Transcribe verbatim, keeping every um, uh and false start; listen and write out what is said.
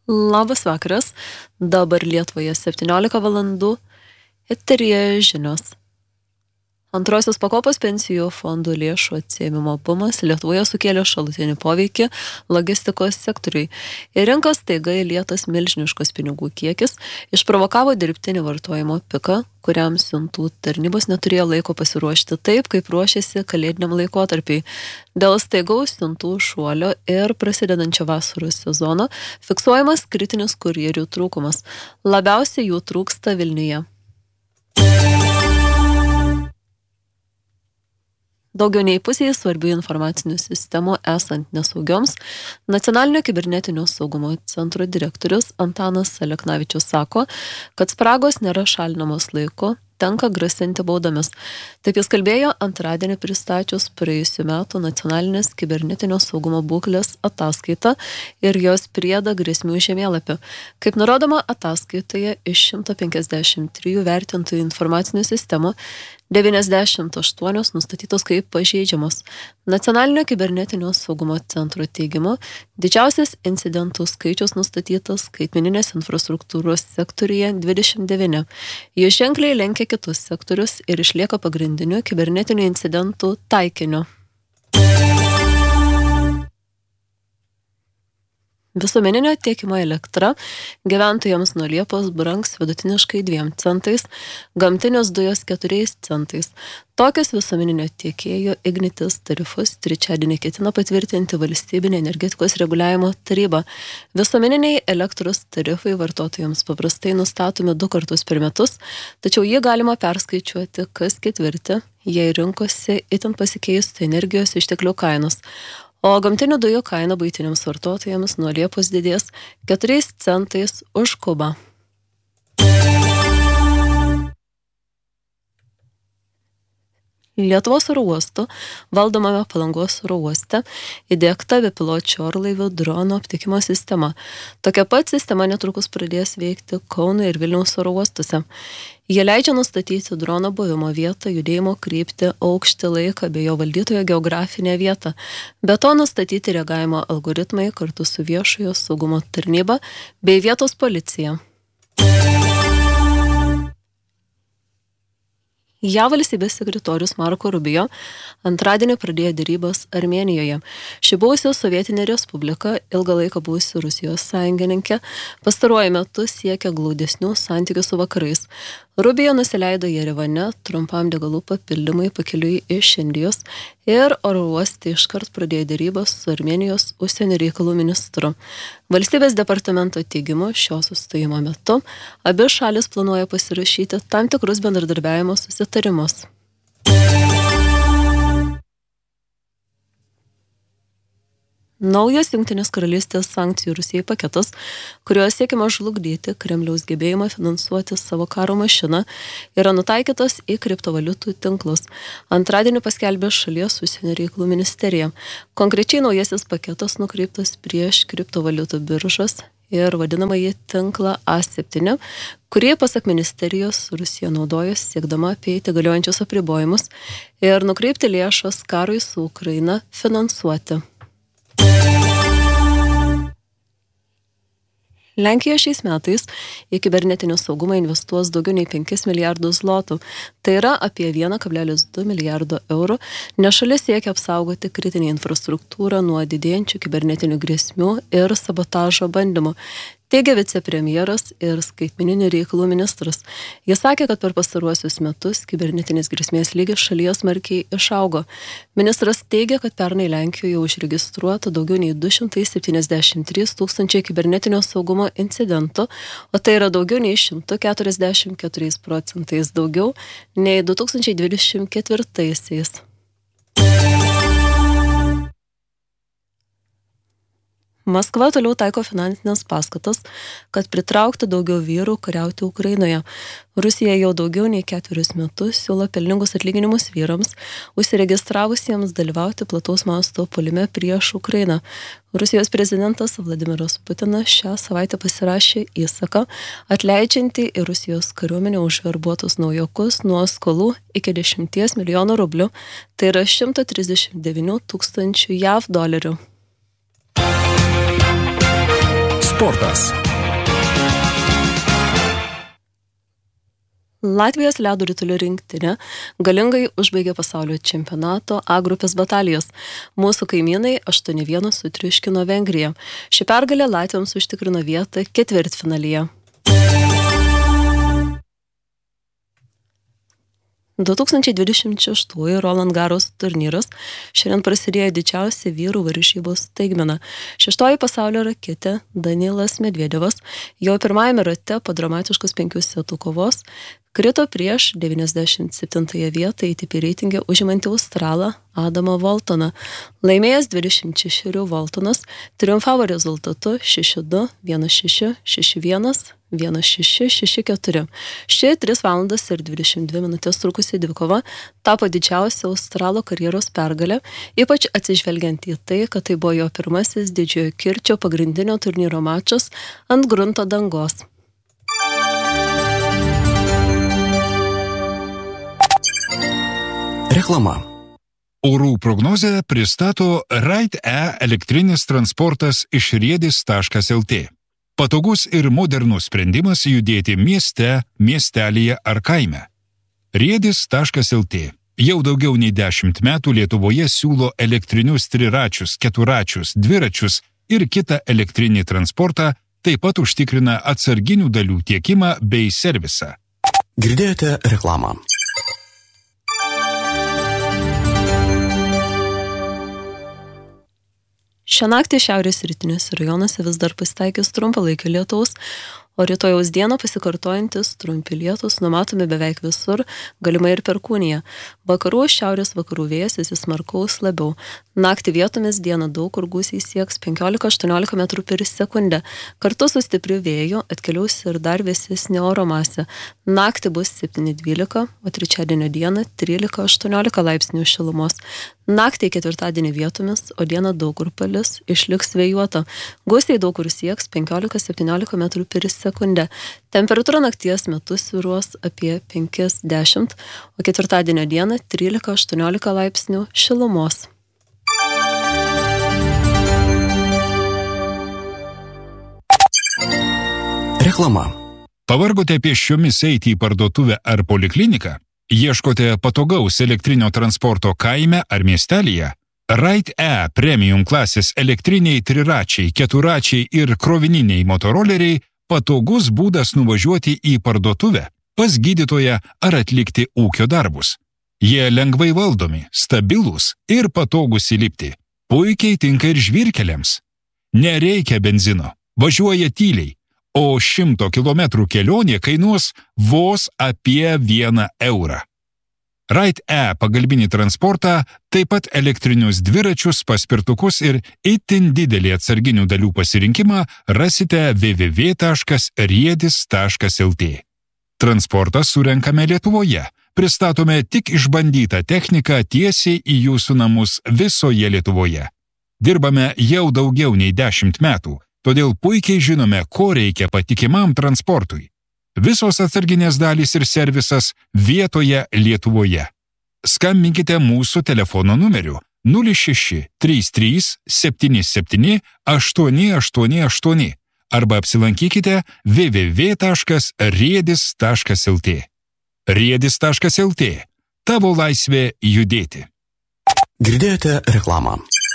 Labas vakaras, dabar Lietuvoje septyniolika valandų, eteryje žinios. Antrosios pakopos pensijų fondų lėšų atsiėmimo bumas Lietuvoje sukėlė šalutinį poveikį logistikos sektoriui. Į rinkas staiga įlietas milžiniškos pinigų kiekis išprovokavo dirbtinį vartojimo piką, kuriam siuntų tarnybos neturėjo laiko pasiruošti taip, kaip ruošėsi kalėdiniam laikotarpiui. Dėl staigaus siuntų šuolio ir prasidedančio vasaros sezono fiksuojamas kritinis kurjerių trūkumas. Labiausiai jų trūksta Vilniuje. Daugiau nei pusėje svarbių informacinių sistemų esant nesaugioms, Nacionalinio kibernetinio saugumo centro direktorius Antanas Aleknavičius sako, kad spragos nėra šalinamos laiku, tenka grasinti baudomis. Taip jis kalbėjo antradienį pristačius praėjusių metų Nacionalinės kibernetinio saugumo būklės ataskaitą ir jos priedą grėsmių žemėlapį. Kaip nurodoma ataskaitoje iš šimto penkiasdešimt trijų vertintojų informacinių sistemų, devyniasdešimt aštuonios nustatytos kaip pažeidžiamos. Nacionalinio kibernetinio saugumo centro teigimu, didžiausias incidentų skaičius nustatytas skaitmeninės infrastruktūros sektoriuje dvidešimt devyni. Jis ženkliai lenkia kitus sektorius ir išlieka pagrindiniu kibernetinių incidentų taikiniu. Visuomeninio tiekimo elektra gyventojams nuo Liepos brangs vidutiniškai dviem centais, gamtinės dujos keturiais centais. Tokius visuomeninio tiekėjo Ignitis tarifus trečiadienį ketina patvirtinti Valstybinė energetikos reguliavimo taryba. Visuomeniniai elektros tarifai vartotojams paprastai nustatomi du kartus per metus, tačiau jį galima perskaičiuoti kas ketvirtį, jei rinkose itin pasikeistų energijos išteklių kainos. O gamtinių dujų kaina buitiniams vartotojams nuo Liepos didės keturiais centais už kubą. Lietuvos oro uostų valdomame Palangos oro uoste įdiegta bepiločių orlaivių drono aptikimo sistema. Tokia pat sistema netrukus pradės veikti Kauno ir Vilniaus oro uostuose. Jie leidžia nustatyti drono buvimo vietą, judėjimo kryptį, aukštį, laiką bei jo valdytojo geografinę vietą. Be to nustatyti reagavimo algoritmai kartu su viešojo saugumo tarnyba bei vietos policija. JAV valstybės sekretorius Marko Rubio antradienį pradėjo derybas Armėnijoje. Ši buvusi sovietinė respublika, ilgą laiką buvusi Rusijos sąjungininkė, pastaruoju metu siekia glaudesnių santykių su vakarais. Rubio nusileido Jerevane trumpam degalų papildymui pakeliui iš Indijos ir oro uoste iškart pradėjo derybas su Armėnijos užsienio reikalų ministru. Valstybės departamento teigimu šio sustojimo metu abi šalis planuoja pasirašyti tam tikrus bendradarbiavimo susitarimus. Naujas Jungtinės karalystės sankcijų Rusijai paketas, kuriuo siekiama žlugdyti Kremliaus gebėjimą finansuoti savo karo mašiną, yra nutaikytas į kriptovaliutų tinklus. Antradienį paskelbė šalies užsienio reikalų ministerija. Konkrečiai naujasis paketas nukreiptas prieš kriptovaliutų biržas ir vadinamąjį tinklą A septyni, kurį, pasak ministerijos, Rusija naudojo siekdama apeiti galiojančius apribojimus ir nukreipti lėšas karui su Ukraina finansuoti. Lenkija šiais metais į kibernetinio saugumą investuos daugiau nei penkis milijardus zlotų. Tai yra apie vieną kablelis du milijardo eurų, nes šalis siekia apsaugoti kritinę infrastruktūrą nuo didėjančių kibernetinių grėsmių ir sabotažo bandymų, teigia vicepremjeras ir skaitmeninių reikalų ministras. Jis sakė, kad per pastaruosius metus kibernetinės grėsmės lygis šalyje smarkiai išaugo. Ministras teigia, kad pernai Lenkijoje užregistruota daugiau nei du šimtai septyniasdešimt trys tūkstančiai kibernetinio saugumo incidentų, o tai yra daugiau nei šimtas keturiasdešimt keturiais procentais daugiau nei du tūkstančiai dvidešimt ketvirtaisiais. Maskva toliau taiko finansinės paskatas, kad pritrauktų daugiau vyrų kariauti Ukrainoje. Rusija jau daugiau nei ketverius metus siūlo pelningus atlyginimus vyrams, užsiregistravusiems dalyvauti plataus masto puolime prieš Ukrainą. Rusijos prezidentas Vladimiras Putinas šią savaitę pasirašė įsaką, atleidžiantį į Rusijos kariuomenę užverbuotus naujokus nuo skolų iki dešimties milijonų rublių, tai yra šimtas trisdešimt devyni tūkstančių JAV dolerių. Sportas. Latvijos ledo ritulio rinktinė galingai užbaigė pasaulio čempionato A grupės batalijas. Mūsų kaimynai aštuoni vienas sutriuškino Vengriją. Ši pergalė latviams užtikrino vietą ketvirtfinalyje. du tūkstančiai dvidešimt šeštųjų Roland Garros turnyras šiandien prasidėjo didžiausia vyrų varžybos staigmena. Šeštoji pasaulio raketė Danilas Medvedevas jau pirmajame rate po dramatiškos penkių setų kovos krito prieš devyniasdešimt septintąją vietą A T P reitinge užimantį australą Adamą Waltoną. Laimėjęs dvidešimt šešerių Waltonas triumfavo rezultatu šeši du, vienas šeši, šeši vienas, vienas šeši, šeši keturi. Ši tris valandas ir dvidešimt dvi minutės trukusi dvikova tapo didžiausia australo karjeros pergalė, ypač atsižvelgiant į tai, kad tai buvo jo pirmasis didžiojo kirčio pagrindinio turnyro mačas ant grunto dangos. Reklama. Orų prognozę pristato Ride-E elektrinis transportas iš riedis taškas el tė. Patogus ir modernus sprendimas judėti mieste, miestelyje ar kaime. riedis taškas el tė jau daugiau nei dešimt metų Lietuvoje siūlo elektrinius triračius, keturačius, dviračius ir kitą elektrinį transportą, taip pat užtikrina atsarginių dalių tiekimą bei servisą. Girdėjote reklamą. Šią naktį šiaurės rytiniuose rajonuose vis dar pasitaikys trumpalaikio lietaus, o rytojaus dieną pasikartojantis trumpi lietūs numatomi beveik visur, galimai ir perkūnija. Vakarų šiaurės vakarų vėjas įsismarkaus labiau. Naktį vietomis dieną daug kur gūsiai sieks penkiolika aštuoniolika metrų per sekundę. Kartu su stipriu vėju atkeliaus ir dar vėsesnė oro masė. Naktį bus septyni dvylika, o trečiadienio dieną trylika aštuoniolika laipsnių šilumos. Naktį ketvirtadienį vietomis, o dieną daug kur palis, išliks vėjuota. Gūsiai daug kur sieks penkiolika septyniolika metrų per sekundę. Temperatūra nakties metu svyruos apie penki dešimt, o ketvirtadienio dieną trylika aštuoniolika laipsnių šilumos. Reklama. Pavargote pėsčiomis eiti į parduotuvę ar polikliniką? Ieškote patogaus elektrinio transporto kaime ar miestelyje? Ride-E premium klasės elektriniai triračiai, keturačiai ir krovininiai motoroleriai patogus būdas nuvažiuoti į parduotuvę, pas gydytoją ar atlikti ūkio darbus. Jie lengvai valdomi, stabilūs ir patogus įlipti. Puikiai tinka ir žvyrkeliams. Nereikia benzino, važiuoja tyliai, o šimto kilometrų kelionė kainuos vos apie vieną eurą. Ride-E pagalbinį transportą, taip pat elektrinius dviračius, paspirtukus ir itin didelį atsarginių dalių pasirinkimą rasite w w w taškas riedis taškas el tė. Transportą surenkame Lietuvoje. Pristatome tik išbandytą techniką tiesiai į jūsų namus visoje Lietuvoje. Dirbame jau daugiau nei dešimt metų, todėl puikiai žinome, ko reikia patikimam transportui. Visos atsarginės dalys ir servisas vietoje Lietuvoje. Skambinkite mūsų telefono numeriu nulis šeši trys trys septyni septyni aštuoni aštuoni aštuoni arba apsilankykite w w w taškas riedis taškas el tė. riedis taškas el tė. Tavo laisvė judėti. Girdėjote reklamą.